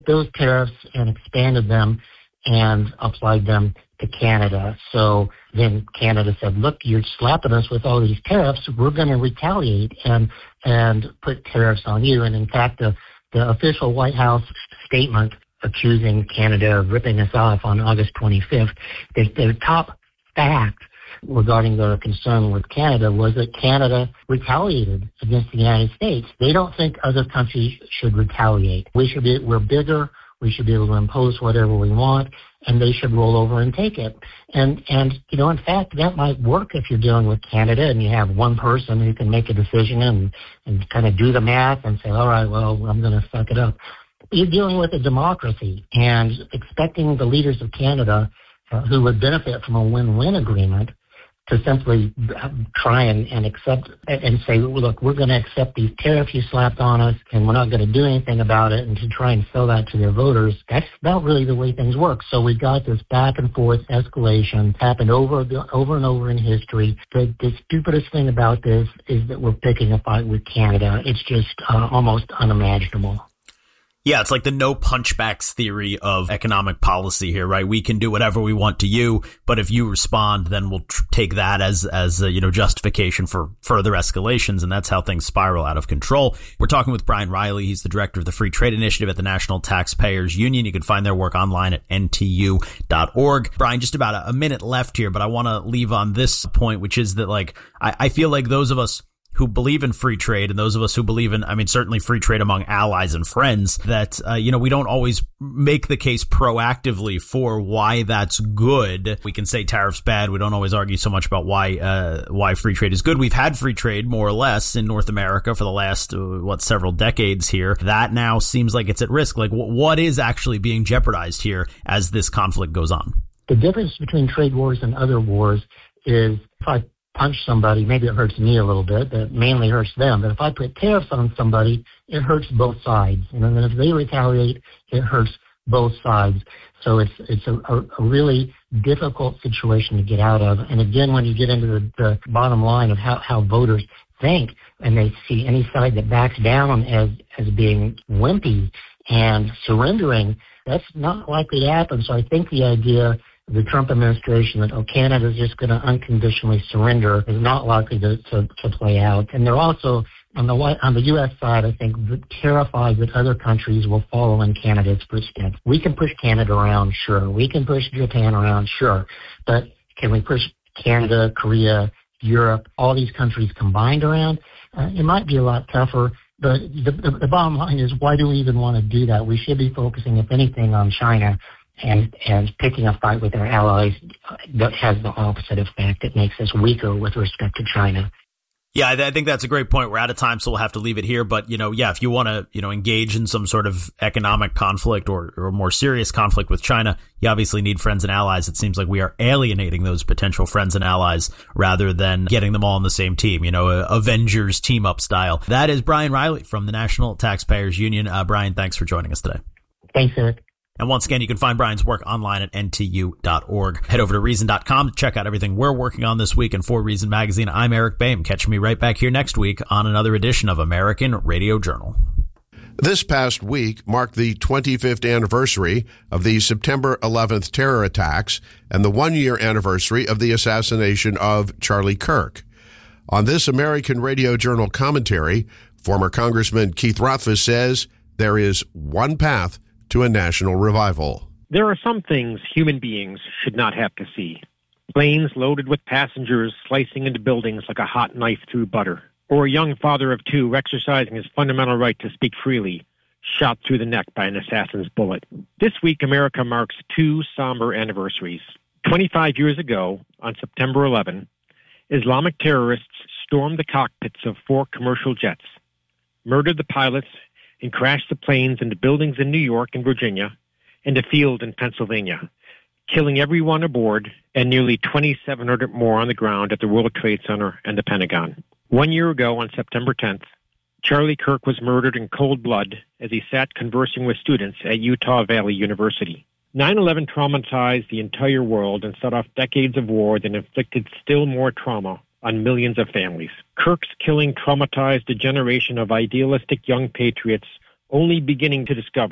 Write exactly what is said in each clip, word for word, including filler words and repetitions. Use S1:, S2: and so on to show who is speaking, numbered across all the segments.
S1: those tariffs and expanded them and applied them to Canada. So then Canada said, look, you're slapping us with all these tariffs. We're going to retaliate and and put tariffs on you. And in fact, the, the official White House statement accusing Canada of ripping us off on August twenty-fifth, their, their top fact regarding their concern with Canada was that Canada retaliated against the United States. They don't think other countries should retaliate. We should be, we're bigger. We should be able to impose whatever we want, and they should roll over and take it. And, and you know, in fact, that might work if you're dealing with Canada and you have one person who can make a decision and, and kind of do the math and say, all right, well, I'm going to suck it up. You're dealing with a democracy, and expecting the leaders of Canada uh, who would benefit from a win-win agreement to simply try and, and accept and say, look, we're going to accept these tariffs you slapped on us and we're not going to do anything about it, and to try and sell that to their voters, that's not really the way things work. So we got this back and forth escalation happened over, over and over in history. The, the stupidest thing about this is that we're picking a fight with Canada. It's just uh, almost unimaginable.
S2: Yeah, it's like the no punchbacks theory of economic policy here, right? We can do whatever we want to you, but if you respond, then we'll tr- take that as, as a, you know, justification for further escalations, and that's how things spiral out of control. We're talking with Brian Riley. He's the director of the Free Trade Initiative at the National Taxpayers Union. You can find their work online at N T U dot org. Brian, just about a, a minute left here, but I want to leave on this point, which is that, like, I, I feel like those of us who believe in free trade, and those of us who believe in, I mean, certainly free trade among allies and friends, that, uh, you know, we don't always make the case proactively for why that's good. We can say tariffs bad. We don't always argue so much about why, uh, why free trade is good. We've had free trade more or less in North America for the last, uh, what, several decades here. That now seems like it's at risk. Like, w- what is actually being jeopardized here as this conflict goes on?
S1: The difference between trade wars and other wars is, if I punch somebody, maybe it hurts me a little bit, but it mainly hurts them. But if I put tariffs on somebody, it hurts both sides. You know, and if they retaliate, it hurts both sides. So it's it's a, a really difficult situation to get out of. And again, when you get into the, the bottom line of how, how voters think, and they see any side that backs down as, as being wimpy and surrendering, that's not likely to happen. So I think the idea the Trump administration that, oh, Canada is just going to unconditionally surrender is not likely to, to, to play out. And they're also, on the on the U S side, I think, terrified that other countries will follow in Canada's footsteps. We can push Canada around, sure. We can push Japan around, sure. But can we push Canada, Korea, Europe, all these countries combined around? Uh, it might be a lot tougher. But the, the, the bottom line is, why do we even want to do that? We should be focusing, if anything, on China. And, and picking a fight with our allies that has the opposite effect. It makes us weaker with respect to China.
S2: Yeah, I, th- I think that's a great point. We're out of time, so we'll have to leave it here. But, you know, yeah, if you want to, you know, engage in some sort of economic conflict or, or more serious conflict with China, you obviously need friends and allies. It seems like we are alienating those potential friends and allies rather than getting them all on the same team, you know, a Avengers team up style. That is Brian Riley from the National Taxpayers Union. Uh, Brian, thanks for joining us today.
S1: Thanks, Eric.
S2: And once again, you can find Brian's work online at N T U dot org. Head over to Reason dot com to check out everything we're working on this week. And for Reason Magazine, I'm Eric Boehm. Catch me right back here next week on another edition of American Radio Journal.
S3: This past week marked the twenty-fifth anniversary of the September eleventh terror attacks and the one-year anniversary of the assassination of Charlie Kirk. On this American Radio Journal commentary, former Congressman Keith Rothfuss says there is one path to a national revival.
S4: There are some things human beings should not have to see. Planes loaded with passengers slicing into buildings like a hot knife through butter. Or a young father of two exercising his fundamental right to speak freely, shot through the neck by an assassin's bullet. This week, America marks two somber anniversaries. twenty-five years ago, on September eleventh, Islamic terrorists stormed the cockpits of four commercial jets, murdered the pilots, and crashed the planes into buildings in New York and Virginia and a field in Pennsylvania, killing everyone aboard and nearly twenty-seven hundred more on the ground at the World Trade Center and the Pentagon. One year ago, on September tenth, Charlie Kirk was murdered in cold blood as he sat conversing with students at Utah Valley University. nine eleven traumatized the entire world and set off decades of war that inflicted still more trauma on millions of families. Kirk's killing traumatized a generation of idealistic young patriots only beginning to discover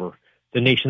S4: the nation's